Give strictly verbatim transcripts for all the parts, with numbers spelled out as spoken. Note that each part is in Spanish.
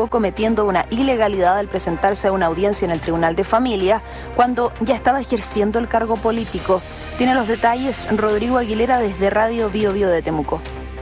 actuó cometiendo una ilegalidad al presentarse a una audiencia en el Tribunal de Familia cuando ya estaba ejerciendo el cargo político. Tiene los detalles Rodrigo Aguilera desde Radio Bio Bio de Temuco.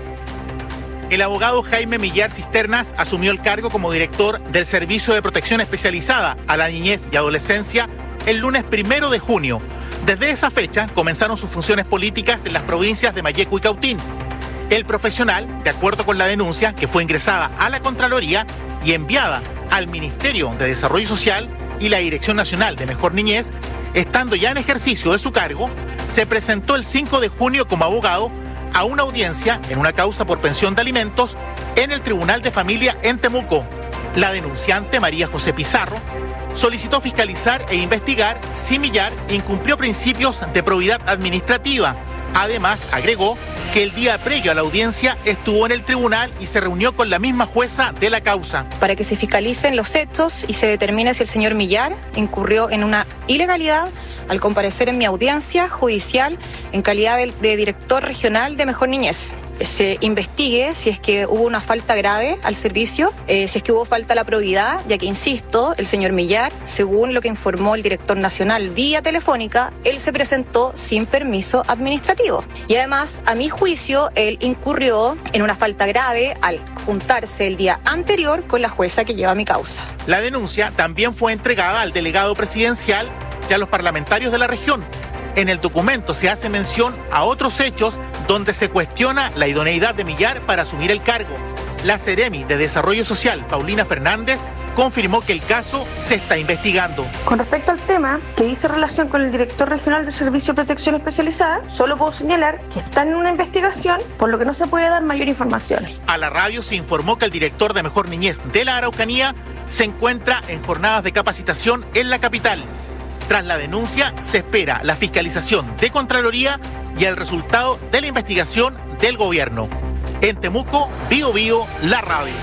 El abogado Jaime Millar Cisternas asumió el cargo como director del Servicio de Protección Especializada a la Niñez y Adolescencia el lunes primero de junio. Desde esa fecha comenzaron sus funciones políticas en las provincias de Malleco y Cautín. El profesional, de acuerdo con la denuncia que fue ingresada a la Contraloría y enviada al Ministerio de Desarrollo Social y la Dirección Nacional de Mejor Niñez, estando ya en ejercicio de su cargo, se presentó el cinco de junio como abogado a una audiencia en una causa por pensión de alimentos en el Tribunal de Familia en Temuco. La denunciante, María José Pizarro, solicitó fiscalizar e investigar si Millar incumplió principios de probidad administrativa. Además, agregó que el día previo a la audiencia estuvo en el tribunal y se reunió con la misma jueza de la causa. Para que se fiscalicen los hechos y se determine si el señor Millar incurrió en una ilegalidad al comparecer en mi audiencia judicial en calidad de, de director regional de Mejor Niñez. Se investigue si es que hubo una falta grave al servicio, eh, si es que hubo falta a la probidad, ya que, insisto, el señor Millar, según lo que informó el director nacional vía telefónica, él se presentó sin permiso administrativo. Y además, a mi juicio, él incurrió en una falta grave al juntarse el día anterior con la jueza que lleva mi causa. La denuncia también fue entregada al delegado presidencial y a los parlamentarios de la región. En el documento se hace mención a otros hechos donde se cuestiona la idoneidad de Millar para asumir el cargo. La Seremi de Desarrollo Social, Paulina Fernández, confirmó que el caso se está investigando. Con respecto al tema que hice relación con el director regional de Servicio de Protección Especializada, solo puedo señalar que está en una investigación, por lo que no se puede dar mayor información. A la radio se informó que el director de Mejor Niñez de la Araucanía se encuentra en jornadas de capacitación en la capital. Tras la denuncia, se espera la fiscalización de Contraloría y el resultado de la investigación del gobierno. En Temuco, Bio Bio, la radio.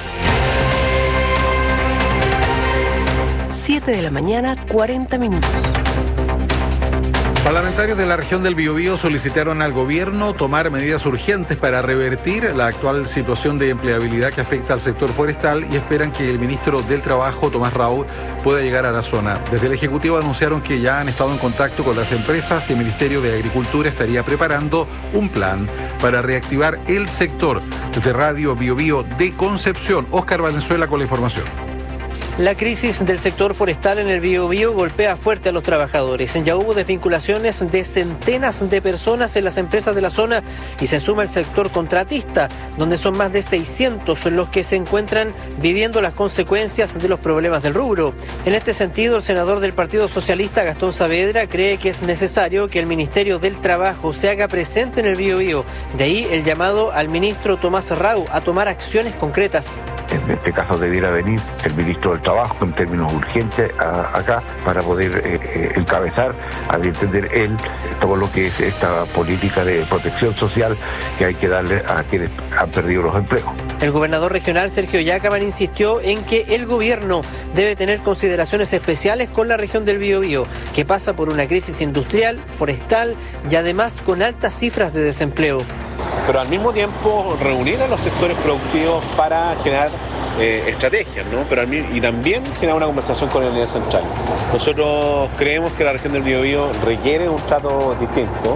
siete de la mañana, cuarenta minutos. Parlamentarios de la región del Biobío solicitaron al gobierno tomar medidas urgentes para revertir la actual situación de empleabilidad que afecta al sector forestal y esperan que el ministro del Trabajo, Tomás Raúl, pueda llegar a la zona. Desde el Ejecutivo anunciaron que ya han estado en contacto con las empresas y el Ministerio de Agricultura estaría preparando un plan para reactivar el sector. Desde Radio Biobío de Concepción, Óscar Valenzuela con la información. La crisis del sector forestal en el Biobío golpea fuerte a los trabajadores. Ya hubo desvinculaciones de centenas de personas en las empresas de la zona y se suma el sector contratista, donde son más de seiscientos los que se encuentran viviendo las consecuencias de los problemas del rubro. En este sentido, el senador del Partido Socialista, Gastón Saavedra, cree que es necesario que el Ministerio del Trabajo se haga presente en el Biobío. De ahí el llamado al ministro Tomás Raúl a tomar acciones concretas. En este caso debiera venir el ministro del Trabajo en términos urgentes a, acá para poder eh, eh, encabezar, a entender él todo lo que es esta política de protección social que hay que darle a quienes han perdido los empleos. El gobernador regional Sergio Yacaman insistió en que el gobierno debe tener consideraciones especiales con la región del Biobío, que pasa por una crisis industrial, forestal y además con altas cifras de desempleo. Pero al mismo tiempo reunir a los sectores productivos para generar eh, estrategias, ¿no? Pero al mismo, y también generar una conversación con el nivel central. Nosotros creemos que la región del Biobío requiere un trato distinto.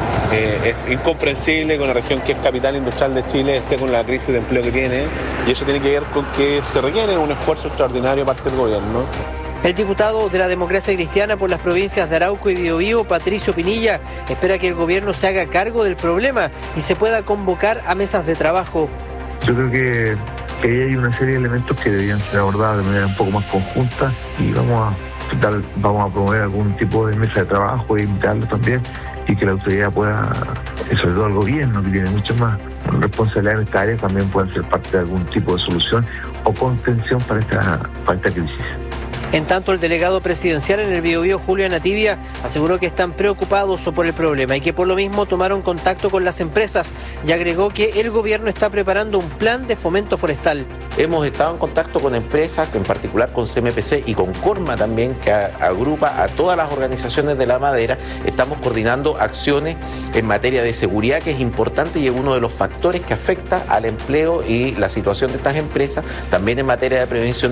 Eh, es incomprensible que una región que es capital industrial de Chile esté con la crisis de empleo que tiene, y eso tiene que ver con que se requiere un esfuerzo extraordinario parte del gobierno. El diputado de la Democracia Cristiana por las provincias de Arauco y Biobío, Patricio Pinilla, espera que el gobierno se haga cargo del problema y se pueda convocar a mesas de trabajo. Yo creo que, que ahí hay una serie de elementos que deberían ser abordados de manera un poco más conjunta y vamos a, tal, vamos a promover algún tipo de mesa de trabajo e invitarlos también y que la autoridad pueda, sobre todo el gobierno, que tiene mucho más responsabilidad en esta área, también puedan ser parte de algún tipo de solución o contención para esta, para esta crisis. En tanto, el delegado presidencial en el Biobío, Julio Anativia, aseguró que están preocupados por el problema y que por lo mismo tomaron contacto con las empresas y agregó que el gobierno está preparando un plan de fomento forestal. Hemos estado en contacto con empresas, en particular con C M P C y con Corma también, que agrupa a todas las organizaciones de la madera. Estamos coordinando acciones en materia de seguridad, que es importante y es uno de los factores que afecta al empleo y la situación de estas empresas, también en materia de prevención